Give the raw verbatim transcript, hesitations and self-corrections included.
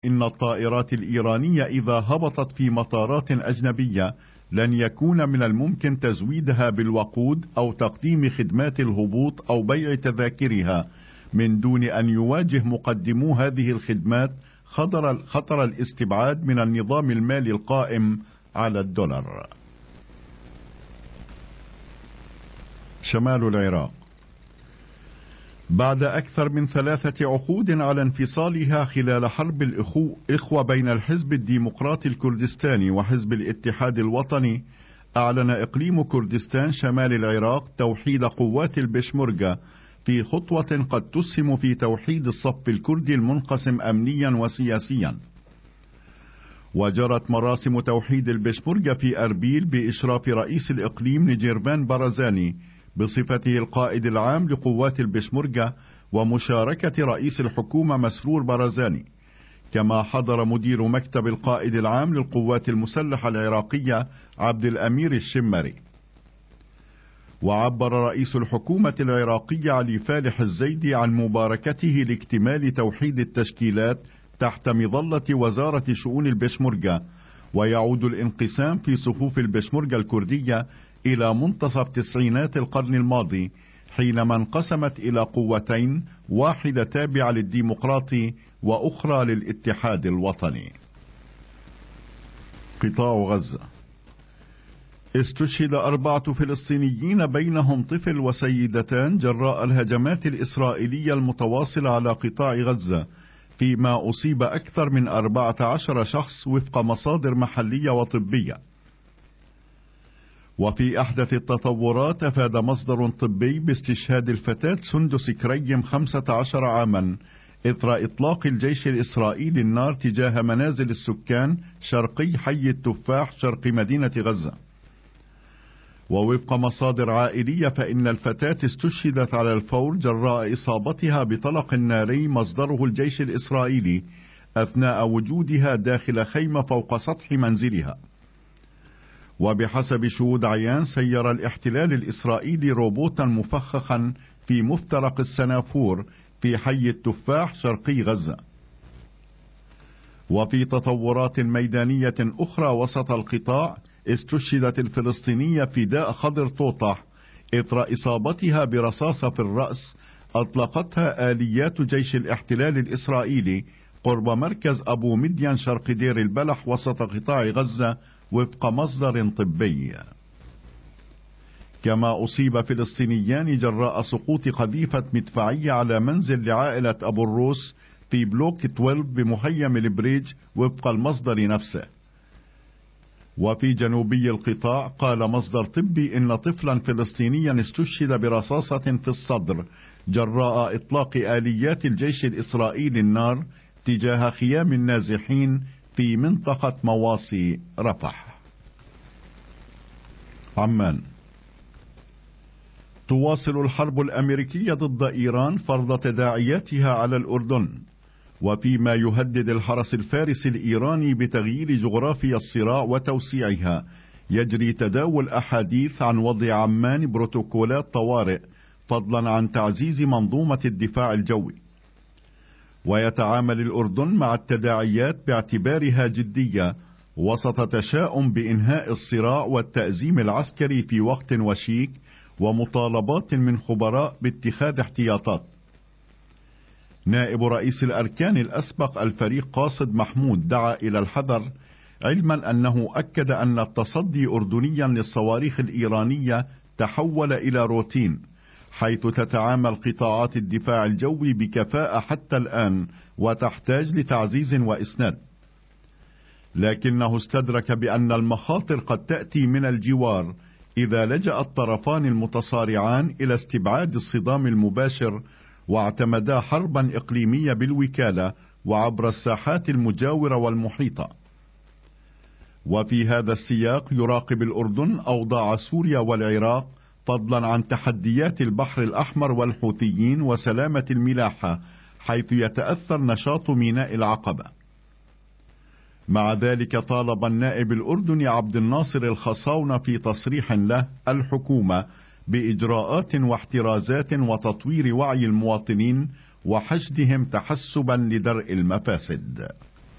إن الطائرات الإيرانية إذا هبطت في مطارات أجنبية لن يكون من الممكن تزويدها بالوقود أو تقديم خدمات الهبوط أو بيع تذاكرها من دون أن يواجه مقدمو هذه الخدمات خطر, خطر الاستبعاد من النظام المالي القائم على الدولار. شمال العراق. بعد أكثر من ثلاثة عقود على انفصالها خلال حرب الإخوة بين الحزب الديمقراطي الكردستاني وحزب الاتحاد الوطني، أعلن إقليم كردستان شمال العراق توحيد قوات البشمركة في خطوة قد تسهم في توحيد الصف الكردي المنقسم أمنيا وسياسيا. وجرت مراسم توحيد البشمركة في أربيل بإشراف رئيس الإقليم نجيرفان برزاني بصفته القائد العام لقوات البشمركة ومشاركة رئيس الحكومة مسرور برزاني، كما حضر مدير مكتب القائد العام للقوات المسلحة العراقية عبد الأمير الشمري. وعبر رئيس الحكومة العراقية علي فالح الزيدي عن مباركته لاكتمال توحيد التشكيلات تحت مظلة وزارة شؤون البشمركة، ويعود الانقسام في صفوف البشمركة الكردية إلى منتصف تسعينات القرن الماضي، حينما انقسمت إلى قوتين، واحدة تابعة للديمقراطي وأخرى للاتحاد الوطني. قطاع غزة. استشهد أربعة فلسطينيين بينهم طفل وسيدتان جراء الهجمات الإسرائيلية المتواصلة على قطاع غزة، فيما أصيب أكثر من أربعة عشر شخص وفق مصادر محلية وطبية. وفي أحدث التطورات أفاد مصدر طبي باستشهاد الفتاة سندس كريم خمسة عشر عاما إثر إطلاق الجيش الإسرائيلي النار تجاه منازل السكان شرقي حي التفاح شرق مدينة غزة. ووفق مصادر عائلية فإن الفتاة استشهدت على الفور جراء إصابتها بطلق ناري مصدره الجيش الإسرائيلي أثناء وجودها داخل خيمة فوق سطح منزلها. وبحسب شهود عيان سير الاحتلال الإسرائيلي روبوتا مفخخا في مفترق السنافور في حي التفاح شرقي غزة. وفي تطورات ميدانية أخرى وسط القطاع، استشهدت الفلسطينية فداء خضر طوطح إثر إصابتها برصاصة في الرأس أطلقتها آليات جيش الاحتلال الإسرائيلي قرب مركز أبو مدين شرق دير البلح وسط قطاع غزة وفق مصدر طبي. كما أصيب فلسطينيان جراء سقوط قذيفة مدفعية على منزل لعائلة أبو الروس في بلوك اثنا عشر بمخيم البريج وفق المصدر نفسه. وفي جنوبي القطاع قال مصدر طبي إن طفلا فلسطينيا استشهد برصاصة في الصدر جراء إطلاق آليات الجيش الإسرائيلي النار تجاه خيام النازحين في منطقة مواصي رفح. عمان. تواصل الحرب الأمريكية ضد إيران فرض تداعياتها على الأردن، وفيما يهدد الحرس الفارسي الإيراني بتغيير جغرافيا الصراع وتوسيعها، يجري تداول أحاديث عن وضع عمان بروتوكولات طوارئ فضلا عن تعزيز منظومة الدفاع الجوي. ويتعامل الأردن مع التداعيات باعتبارها جدية وسط تشاؤم بإنهاء الصراع والتأزيم العسكري في وقت وشيك ومطالبات من خبراء باتخاذ احتياطات. نائب رئيس الأركان الأسبق الفريق قاصد محمود دعا إلى الحذر، علما أنه أكد أن التصدي أردنيا للصواريخ الإيرانية تحول إلى روتين، حيث تتعامل قطاعات الدفاع الجوي بكفاءة حتى الآن وتحتاج لتعزيز وإسناد. لكنه استدرك بأن المخاطر قد تأتي من الجوار إذا لجأ الطرفان المتصارعان إلى استبعاد الصدام المباشر واعتمدا حربا إقليمية بالوكالة وعبر الساحات المجاورة والمحيطة. وفي هذا السياق يراقب الأردن أوضاع سوريا والعراق فضلا عن تحديات البحر الأحمر والحوثيين وسلامة الملاحة، حيث يتأثر نشاط ميناء العقبة. مع ذلك طالب النائب الأردني عبد الناصر الخصاونة في تصريح له الحكومة بإجراءات واحترازات وتطوير وعي المواطنين وحشدهم تحسبا لدرء المفاسد.